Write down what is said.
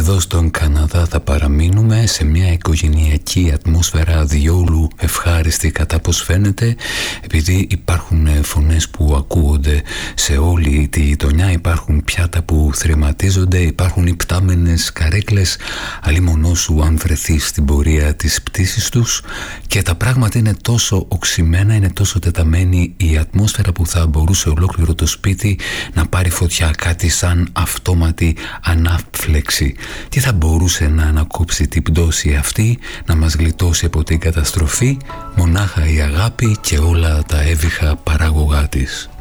Εδώ στον Καναδά θα παραμείνουμε σε μια οικογενειακή ατμόσφαιρα διόλου ευχάριστη κατά πως φαίνεται, επειδή υπάρχουν φωνές που ακούγονται σε όλη τη γειτονιά, υπάρχουν πιάτα που θρηματίζονται, υπάρχουν υπτάμενες καρέκλες, αλλή μονό σου αν βρεθείς στην πορεία της πτήσης τους, και τα πράγματα είναι τόσο οξυμένα, είναι τόσο τεταμένη η ατμόσφαιρα που θα μπορούσε ολόκληρο το σπίτι να πάρει φωτιά, κάτι σαν αυτόματη ανάφλεξη. Τι θα μπορούσε να ανακόψει την πτώση αυτή, να μας γλιτώσει από την καταστροφή? Μονάχα η αγάπη και όλα τα έβυχα παράγωγά της.